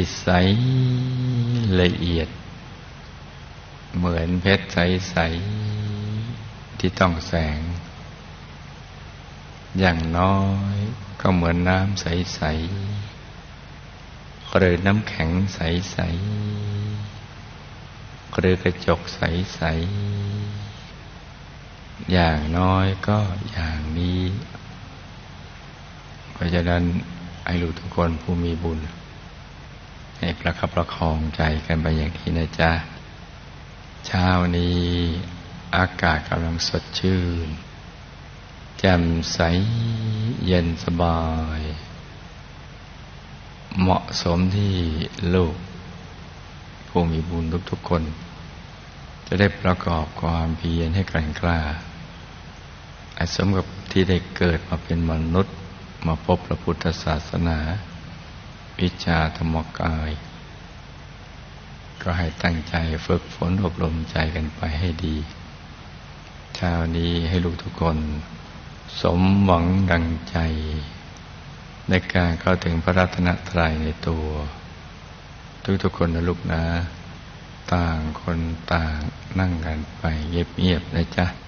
ใสละเอียดเหมือนเพชรใสๆที่ต้องแสงอย่างน้อยก็เหมือนน้ำใสๆหรือน้ำแข็งใสๆหรือกระจกใสๆอย่างน้อยก็อย่างนี้เพราะฉะนั้นให้ลูกทุกคนผู้มีบุญให้ประคับประคองใจกันไปอย่างนี้นะจ๊ะเช้านี้อากาศกำลังสดชื่นแจ่มใสเย็นสบายเหมาะสมที่ลูกผู้มีบุญทุกๆคนจะได้ประกอบความเพียรให้แกร่งกล้าสมกับที่ได้เกิดมาเป็นมนุษย์มาพบพระพุทธศาสนาวิชาธรรมกายก็ให้ตั้งใจฝึกฝนอบรมใจกันไปให้ดีเช้านี้ให้ลูกทุกคนสมหวังดังใจในการเข้าถึงพระรัตนตรัยในตัวทุกคนนะลูกนะต่างคนต่างนั่งกันไปเงียบๆนะจ๊ะ